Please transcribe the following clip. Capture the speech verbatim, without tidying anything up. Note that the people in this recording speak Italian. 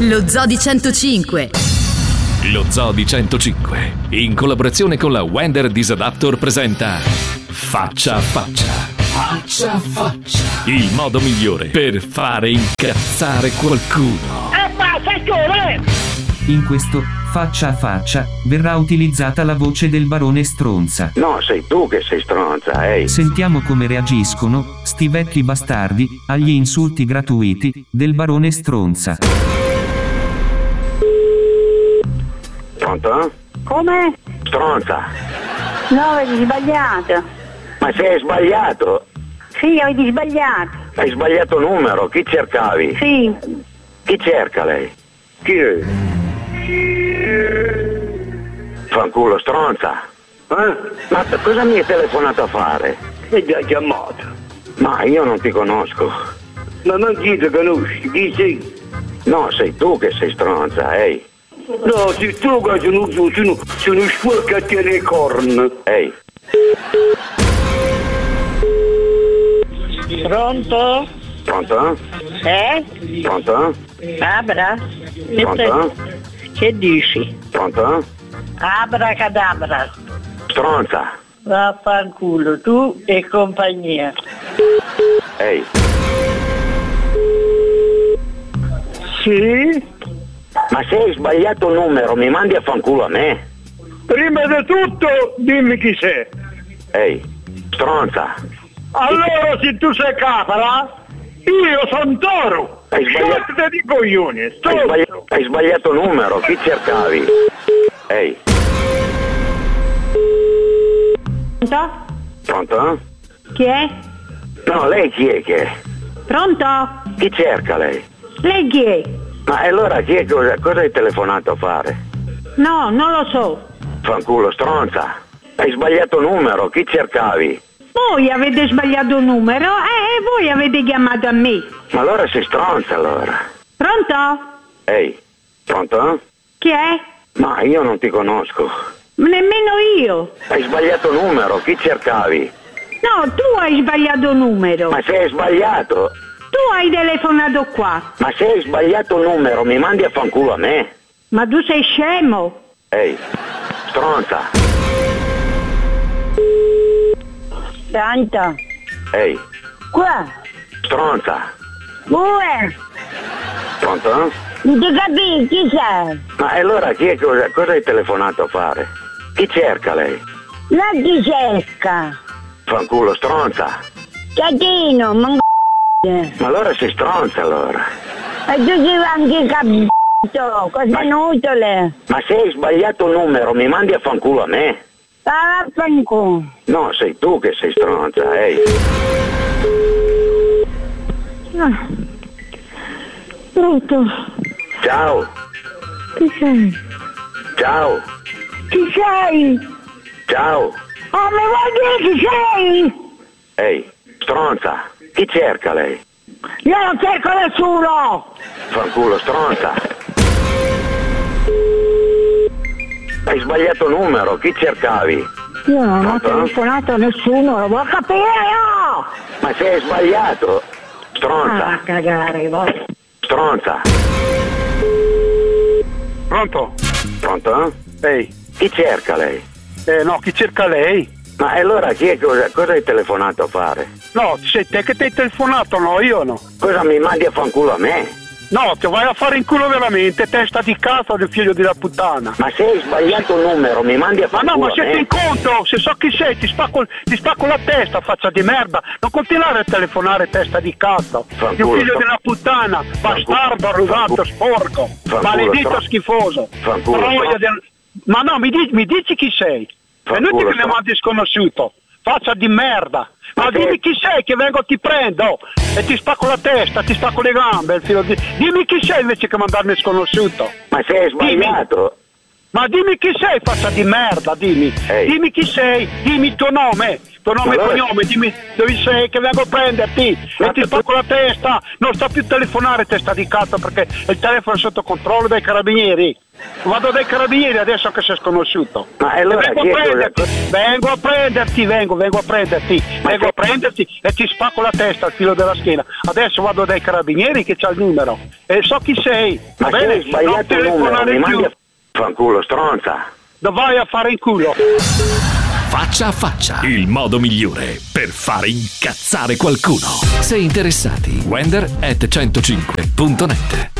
Lo Zoo di centocinque. Lo Zoo di centocinque, in collaborazione con la Wender Disadaptor, presenta Faccia a Faccia. Faccia a Faccia. Il modo migliore per fare incazzare qualcuno. E basta, scuole! In questo Faccia a Faccia verrà utilizzata la voce del barone Stronza. No, sei tu che sei stronza, ehi. Sentiamo come reagiscono sti vecchi bastardi agli insulti gratuiti del barone Stronza. Pronto? Come? Stronza. No, avete sbagliato. Ma se hai sbagliato? Sì, avete sbagliato. Hai sbagliato numero, chi cercavi? Sì. Chi cerca lei? Chi è? Fanculo, stronza. Eh? Ma cosa mi hai telefonato a fare? E già chiamato. Ma io non ti conosco. Ma non chi ti conosci? Chi sei? No, sei tu che sei stronza, ehi. No, sei tu che sono, sono, sono sporca a te le corna. Ehi. Pronto? Pronto? Eh? Pronto? Abra? Pronto? Che dici? Pronto? Abracadabra. Stronza. Vaffanculo, tu e compagnia. Ehi. Sì? Ma se hai sbagliato numero, mi mandi a fanculo a me? Prima di tutto dimmi chi sei. Ehi, stronza. Allora se tu sei capra, io sono toro. Hai sbagliato. Sorte di coglioni. Hai, sbagli- hai sbagliato numero, chi cercavi? Ehi. Pronto? Pronto? Chi è? No, lei chi è che è? Pronto? Chi cerca lei? Lei chi è? Ma allora chi è? Cosa, cosa hai telefonato a fare? No, non lo so. Fanculo, stronza. Hai sbagliato numero, chi cercavi? Voi avete sbagliato un numero e voi avete chiamato a me. Ma allora sei stronza allora. Pronto? Ehi, pronto? Chi è? Ma io non ti conosco. Nemmeno io. Hai sbagliato numero, chi cercavi? No, tu hai sbagliato numero. Ma se hai sbagliato? Tu hai telefonato qua. Ma se hai sbagliato numero, mi mandi a fanculo a me? Ma tu sei scemo? Ehi, stronza. Pronto? Ehi, Qua? stronza. Uè? Pronto? Non ti capisci chi sei? Ma allora chi è? Cosa, cosa hai telefonato a fare? Chi cerca lei? La chi cerca? Fanculo, stronza. Catino, ma Ma allora sei stronza allora. e tu sei anche capito, cosa è inutile? Ma se hai sbagliato numero, mi mandi a fanculo a me? Vaffanculo. No, sei tu che sei stronza, ehi. Ah. Pronto? Ciao, Chi sei? ciao, Chi sei? ciao. Oh, mi vuoi dire chi sei? Ehi, stronza. Chi cerca lei? Io non cerco nessuno! Fanculo, stronza. Hai sbagliato numero, chi cercavi? Io non ho Pronto? telefonato a nessuno, lo vuoi capire io? Ma se hai sbagliato? Ah, Stronza, a cagare, vai. stronza. Pronto? Pronto? Ehi. Chi cerca lei? Eh no, chi cerca lei? Ma allora chi è? Cosa, cosa hai telefonato a fare? No, sei te che ti hai telefonato, no, io no. Cosa mi mandi a fanculo a me? No, ti vai a fare in culo veramente, testa di cazzo del figlio della puttana. Ma se hai sbagliato numero, mi mandi a Ma fanculo no, ma a se me? ti incontro, se so chi sei, ti spacco, ti spacco la testa, faccia di merda. Non continuare a telefonare, testa di cazzo. Fanculo, Io figlio sto- della puttana, bastardo, arrugato, sporco, Fanculo, maledito, sto- schifoso. Fanculo, Troia sto- del... Ma no, mi dici, mi dici chi sei. È Fanculo, inutile che mi sto- mandi sconosciuto. Faccia di merda. Ma Ma dimmi te- chi sei che vengo ti prendo e ti spacco la testa, ti spacco le gambe, il filo di... Dimmi chi sei invece che mandarmi sconosciuto. Ma se hai sbagliato? Ma dimmi chi sei, faccia di merda, dimmi. Ehi. Dimmi chi sei, dimmi il tuo nome, tuo nome e Ma dove- cognome, dimmi dove sei che vengo a prenderti Ma e ti tu- spacco la testa. Non sta più telefonare, testa di cazzo, perché il telefono è sotto controllo dai carabinieri. Vado dai carabinieri adesso che sei sconosciuto. Ma allora E vengo chi a è quello- prenderti, vengo a prenderti, vengo, vengo a prenderti, Ma vengo che- a prenderti e ti spacco la testa al filo della schiena. Adesso vado dai carabinieri che c'ha il numero e so chi sei. Va Ma se bene? hai sbagliato Non il numero, telefonare mi più. mandi a fanculo, stronza. Dove vai a fare in culo? Faccia a faccia, il modo migliore per fare incazzare qualcuno. Se interessati, wender at centocinque punto net.